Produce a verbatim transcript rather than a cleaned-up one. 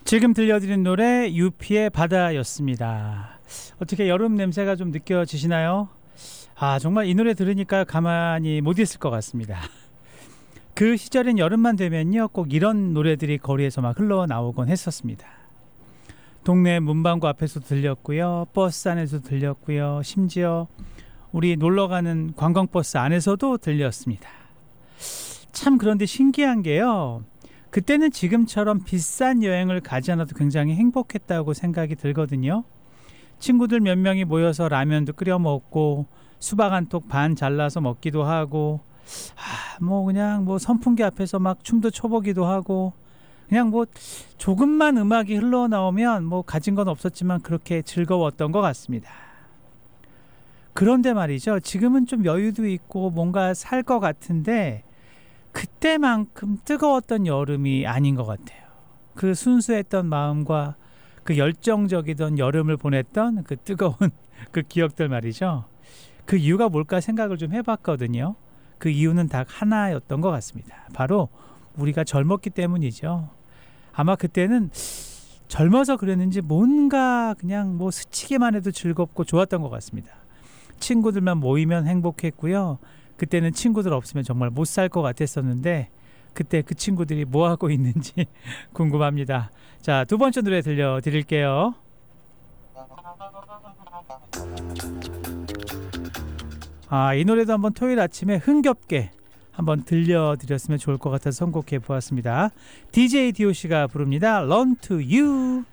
지금 들려드린 노래 유피의 바다였습니다. 어떻게 여름 냄새가 좀 느껴지시나요? 아, 정말 이 노래 들으니까 가만히 못 있을 것 같습니다. 그 시절엔 여름만 되면요 꼭 이런 노래들이 거리에서 막 흘러나오곤 했었습니다. 동네 문방구 앞에서 들렸고요, 버스 안에서 들렸고요, 심지어 우리 놀러가는 관광버스 안에서도 들렸습니다. 참 그런데 신기한 게요, 그때는 지금처럼 비싼 여행을 가지 않아도 굉장히 행복했다고 생각이 들거든요. 친구들 몇 명이 모여서 라면도 끓여 먹고 수박 한 톡 반 잘라서 먹기도 하고, 아, 뭐 그냥 뭐 선풍기 앞에서 막 춤도 춰보기도 하고, 그냥 뭐 조금만 음악이 흘러나오면 뭐 가진 건 없었지만 그렇게 즐거웠던 것 같습니다. 그런데 말이죠, 지금은 좀 여유도 있고 뭔가 살 것 같은데 그때만큼 뜨거웠던 여름이 아닌 것 같아요. 그 순수했던 마음과 그 열정적이던 여름을 보냈던 그 뜨거운 그 기억들 말이죠. 그 이유가 뭘까 생각을 좀 해봤거든요. 그 이유는 딱 하나였던 것 같습니다. 바로 우리가 젊었기 때문이죠. 아마 그때는 젊어서 그랬는지 뭔가 그냥 뭐 스치기만 해도 즐겁고 좋았던 것 같습니다. 친구들만 모이면 행복했고요. 그때는 친구들 없으면 정말 못 살 것 같았었는데 그때 그 친구들이 뭐 하고 있는지 궁금합니다. 자, 두 번째 노래 들려드릴게요. 아, 이 노래도 한번 토요일 아침에 흥겹게 한번 들려드렸으면 좋을 것 같아서 선곡해 보았습니다. 디제이 디오씨가 부릅니다. Run to You.